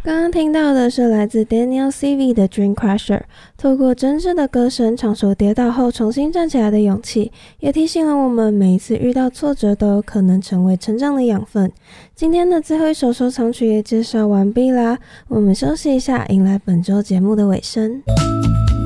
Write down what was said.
刚刚听到的是来自 Daniel CV 的 Dream Crusher， 透过真挚的歌声唱出跌倒后重新站起来的勇气，也提醒了我们每一次遇到挫折都有可能成为成长的养分。今天的最后一首收藏曲也介绍完毕啦，我们休息一下，迎来本周节目的尾声。